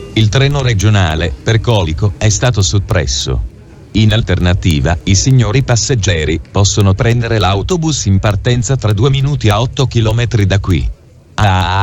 Il treno regionale per Colico è stato soppresso. In alternativa, i signori passeggeri possono prendere l'autobus in partenza tra 2 minuti a 8 km da qui.